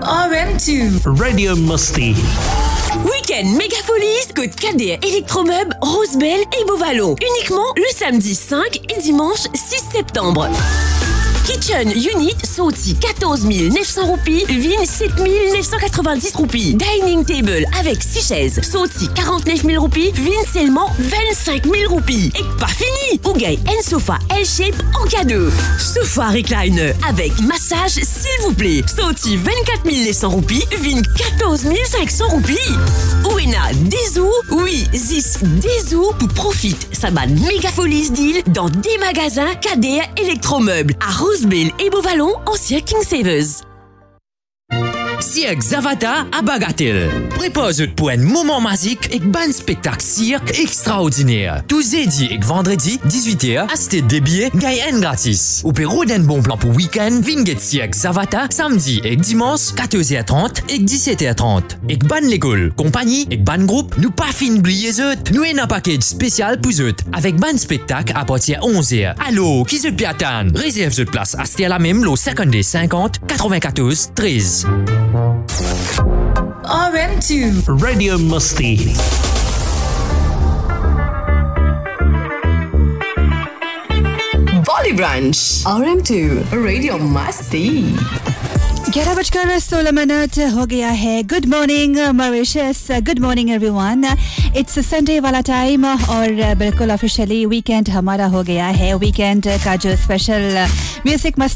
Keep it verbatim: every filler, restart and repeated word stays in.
R M two Radio Musty. Week-end Mégafolies, Côte Cadet, Electromeubles, Rosebel et Beauvallon. Uniquement le samedi cinq et dimanche six septembre. Kitchen Unit sorti quatorze mille neuf cents roupies, Vin sept mille neuf cent quatre-vingt-dix roupies. Dining Table avec six chaises sorti quarante-neuf mille roupies, Vin seulement vingt-cinq mille roupies. Et pas fini, ou gagne un sofa L-shape en cadeau. Sofa recliner avec massage s'il vous plaît, sorti vingt-quatre mille neuf cents roupies, Vin quatorze mille cinq cents roupies. Ouena Dezou, oui, zis Dezou pour profite. Ça m'a méga folie deal dans des magasins K D R Electromeubles à Rosebel et Beauvallon, ancien King Savers. Cirque Zavata à Bagatelle. Prépare-vous pour un moment magique et un spectacle cirque extraordinaire. Tous jeudi et vendredi, dix-huit heures, achetez des billets, gagnez gratis. Ou peut rouler un bon plan pour week-end, Vinget Cirque Zavata, samedi et dimanche, quatorze heures trente et dix-sept heures trente. Et ban l'école, compagnie et ban groupe, nous pas fin oublier eux. Nous avons un package spécial pour eux, avec ban spectacle à partir de onze heures. Allô, qui se peut attendre? Réserve votre place, achetez à la même, l'au cinquante-deux cinquante quatre-vingt-quatorze treize. R M two Radio Musty. Bolly Branch R M two Radio Musty. ग्यारह बजकर सोलह मिनट हो गया है. Good morning Mauritius, good morning everyone. It's Sunday वाला टाइम और बिल्कुल officially weekend हमारा हो गया है. वीकेंड का जो स्पेशल म्यूजिक